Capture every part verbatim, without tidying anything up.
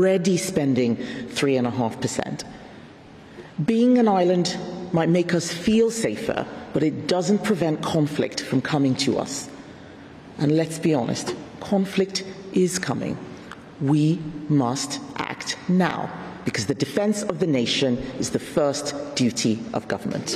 already spending three point five percent. Being an island might make us feel safer, but it doesn't prevent conflict from coming to us. And let's be honest, conflict is coming. We must act now, because the defence of the nation is the first duty of government.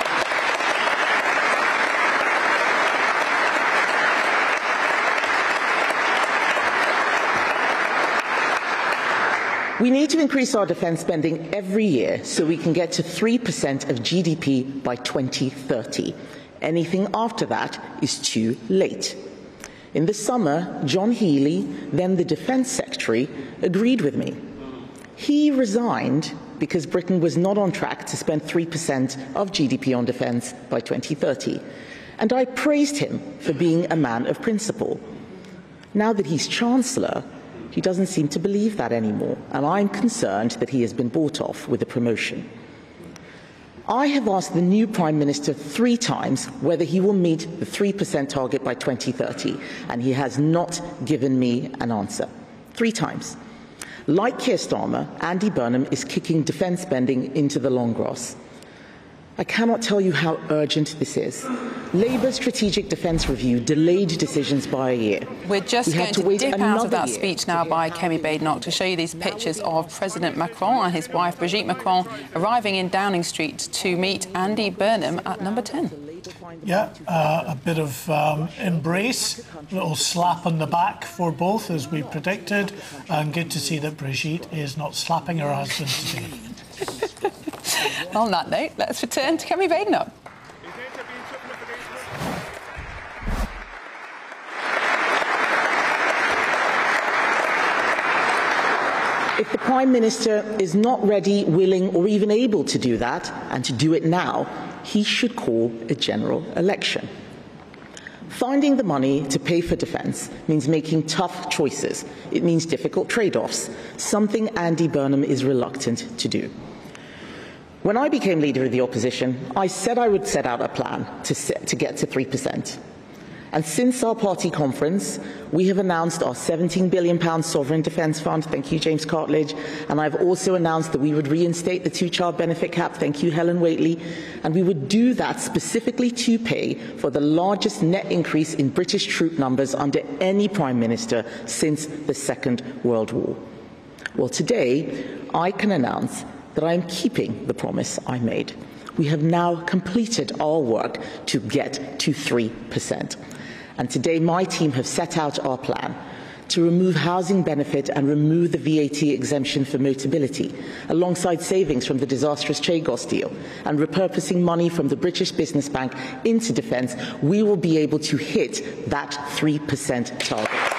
We need to increase our defence spending every year so we can get to three percent of G D P by twenty thirty. Anything after that is too late. In the summer, John Healey, then the Defence Secretary, agreed with me. He resigned because Britain was not on track to spend three percent of G D P on defence by twenty thirty. And I praised him for being a man of principle. Now that he's Chancellor, he doesn't seem to believe that anymore, and I'm concerned that he has been bought off with a promotion. I have asked the new Prime Minister three times whether he will meet the three percent target by twenty thirty, and he has not given me an answer. Three times. Like Keir Starmer, Andy Burnham is kicking defence spending into the long grass. I cannot tell you how urgent this is. Labour's strategic defence review delayed decisions by a year. We're just we going to, to dip out of that speech now by Kemi Badenoch to show you these pictures of President Macron and his wife Brigitte Macron arriving in Downing Street to meet Andy Burnham at number ten. Yeah, uh, a bit of um, embrace, a little slap on the back for both, as we predicted, and good to see that Brigitte is not slapping her husband today. On that note, let's return to Kemi Badenoch. If the Prime Minister is not ready, willing or even able to do that, and to do it now, he should call a general election. Finding the money to pay for defence means making tough choices. It means difficult trade-offs, something Andy Burnham is reluctant to do. When I became Leader of the Opposition, I said I would set out a plan to, set, to get to three percent. And since our party conference, we have announced our seventeen billion pounds sovereign defence fund. Thank you, James Cartledge. And I've also announced that we would reinstate the two-child benefit cap. Thank you, Helen Whately. And we would do that specifically to pay for the largest net increase in British troop numbers under any Prime Minister since the Second World War. Well, today, I can announce that I am keeping the promise I made. We have now completed our work to get to three percent. And today my team have set out our plan to remove housing benefit and remove the V A T exemption for Motability, alongside savings from the disastrous Chagos deal and repurposing money from the British Business Bank into defence. We will be able to hit that three percent target.